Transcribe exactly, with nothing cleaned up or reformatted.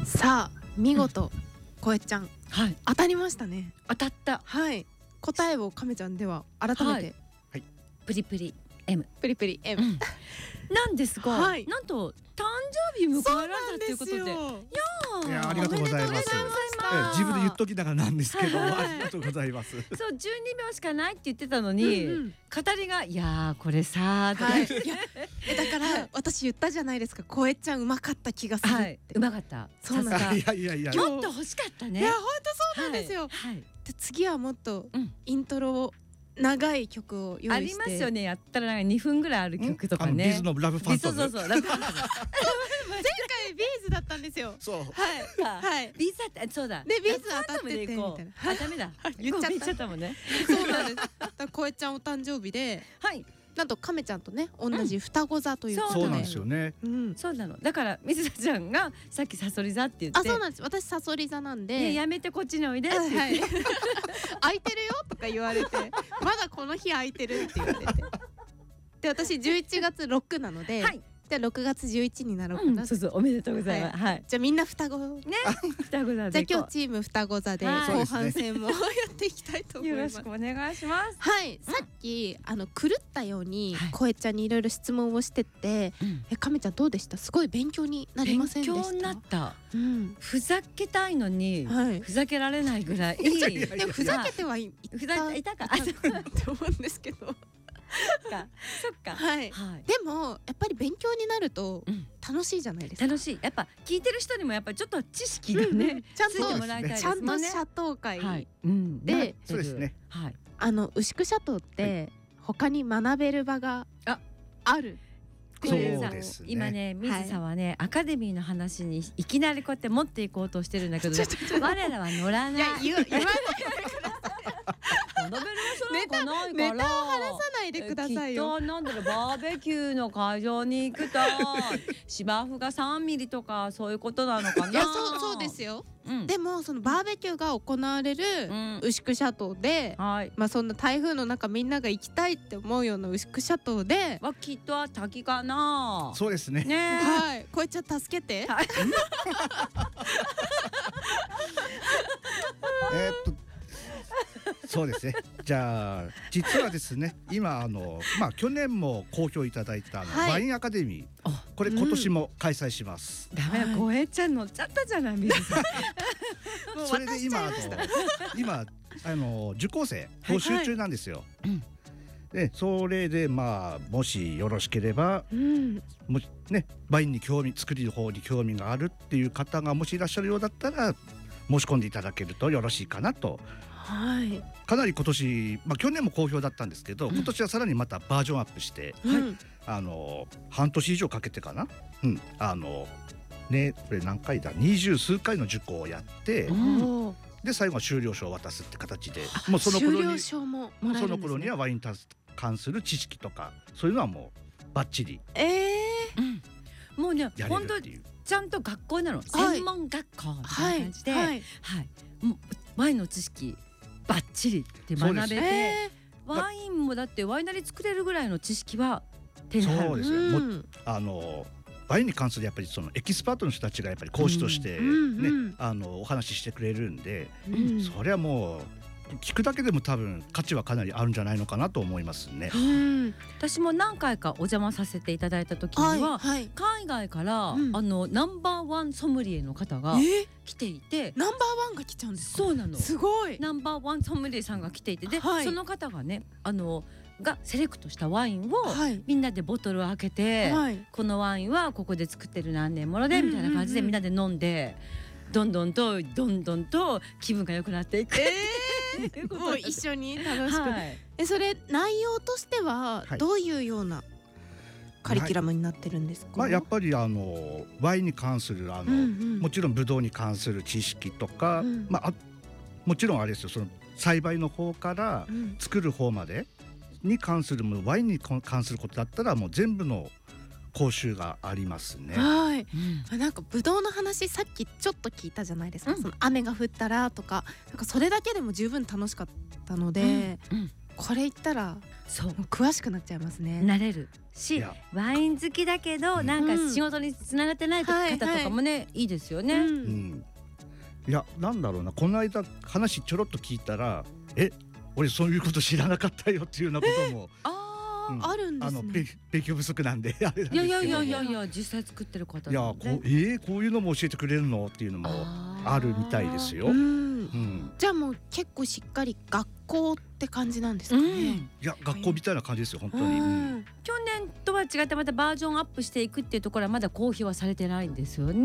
さあ見事、うん、こえちゃん、 はい、 当たりましたね。 当たった。 はい、答えを亀ちゃんでは改めて、はいはい、 プリプリ M プリプリ M、うん、 なんですが、はい、なんと誕生日迎えられたということで、いやいやありがとうございます。自分で言っときながらなんですけど、ありがとうございます。 そうじゅうにびょうしかないって言ってたのに、うんうん、語りがいやーこれさーとか、はい、 えだから私言ったじゃないですか、こえちゃんうまかった気がするって、はい、 うまかった。 そうなんだ。 いやいやいや、 もっと欲しかったね。 いや本当そうなんですよ。はいはい、で次はもっとイントロを長い曲を用意して、 ありますよね。やったらにふんぐらいある曲とかね。 ビーズのラブファントム。 そうそうそうラブファントム。 前回ビーズだったんですよ。 そう。 はいはい。 ビーズだってそうだ。 でビーズ当たっててみたいな。 あダメだ。 言っちゃったもんね。 そうなんです。だからこえちゃんお誕生日で、はい。なんと亀ちゃんとね同じ双子座ということで、 そうなんですよね。 うん、そうなの。だから水田ちゃんがさっきサソリ座って言って、 あそうなんです。私サソリ座なんで、 やめてこっちにおいでって言って、 空いてるよとか言われて、まだこの日空いてるって言われて、で私じゅういちがつろくなので、はい、じゃあろくがつじゅういちになろうかな。 そうそうおめでとうございます。はい。 じゃあみんな双子ね、双子座で。 じゃあ今日チーム双子座で後半戦もやっていきたいと思います。 よろしくお願いします。 はい。さっきあの狂ったようにこえちゃんにいろいろ質問をしてて、え亀ちゃんどうでした？すごい勉強になりませんでした？ 勉強になった。ふざけたいのにふざけられないぐらい。 でもふざけてはいたかって思うんですけど。 そっか、そっか。 はい。でもやっぱり勉強になると楽しいじゃないですか。 楽しい。やっぱ聞いてる人にもやっぱりちょっと知識がね、 ちゃんとちゃんとシャトー会で、 そうですね。 はい。あの牛久シャトーって他に学べる場がある。 そうですね。 今ね水さんはねアカデミーの話にいきなりこうやって持っていこうとしてるんだけど、我らは乗らない。いや言わないでください。ネタネタを話さないでくださいよ。きっとなんだろう、バーベキューの会場に行くと芝生がさんミリとかそういうことなのかな。 いやそうそうですよ。うん、でもそのバーベキューが行われる牛久シャトーで、うん、はい、まあそんな台風の中みんなが行きたいって思うような牛久シャトーではきっとは滝かな。 そうですね。 ねはい、こいちゃん助けて。はい、 えっとそうですね。じゃあ実はですね、今あのまあ去年も好評いただいたあの、はい、ワインアカデミー、これ今年も開催します。 ダメだ、こえちゃん乗っちゃったじゃない水さん。 それで今あの今あの受講生募集中なんですよ。はいはい、でそれでまあもしよろしければ、うん、もねワインに興味、作りの方に興味があるっていう方がもしいらっしゃるようだったら申し込んでいただけるとよろしいかなと。はい、かなり今年、まあ、去年も好評だったんですけど、うん、今年はさらにまたバージョンアップして、うん、あの半年以上かけてかな、うん、あのねこれ何回だ二十数回の受講をやって、うん、で最後は修了証を渡すって形で、もうその頃にその頃にはワインに関する知識とかそういうのはもうバッチリ、 えーうん、もうね本当にちゃんと学校なの、はい、専門学校みたいな感じで、はいはいはい、もうワインの知識バッチリって学べて、えー、ワインもだってワイナリー作れるぐらいの知識は手に入る。 そうですよ、うん、もあのワインに関するやっぱりそのエキスパートの人たちがやっぱり講師として、ね、うんうん、あのお話ししてくれるんで、うん、それはもう聞くだけでも多分価値はかなりあるんじゃないのかなと思いますね。 うん、私も何回かお邪魔させていただいた時には、はいはい、海外から、うん、あのナンバーワンソムリエの方が来ていて、 ナンバーワンが来ちゃうんですか？ そうなの。 すごい。 ナンバーワンソムリエさんが来ていて、で、はい、その方がねあのがセレクトしたワインを、はい、みんなでボトルを開けて、はい、このワインはここで作ってる何年ものでみたいな感じでみんなで飲んで、どんどんとどんどんと気分が良くなっていく。えー、もう一緒に楽しく、はい、えそれ内容としてはどういうようなカリキュラムになってるんですか？ まあ、やっぱりあのワインに関するあの、うんうん、もちろんブドウに関する知識とか、うん、まあ、あもちろんあれですよ、その栽培の方から作る方までに関するもの、ワインに関することだったらもう全部の講習がありますね。 はい、うん、なんかブドウの話さっきちょっと聞いたじゃないですか、うん、その雨が降ったらとか、なんかそれだけでも十分楽しかったので、うんうん、 これ言ったらそう詳しくなっちゃいますね。 なれるし、ワイン好きだけどなんか仕事につながってない方とかもね、いいですよね。うん、 いやなんだろうな、この間話ちょろっと聞いたら、え俺そういうこと知らなかったよっていうようなこともあ、あるんですね。 あの勉強不足なんであれなんですけど、 いやいやいやいや実際作ってる方、 いやこうえー、こういうのも教えてくれるのっていうのもあるみたいですよ。うん、 じゃあもう結構しっかり学校って感じなんですかね。うん、いや学校みたいな感じですよ本当に。うん、 去年とは違ってまたバージョンアップしていくっていうところはまだ公表はされてないんですよね。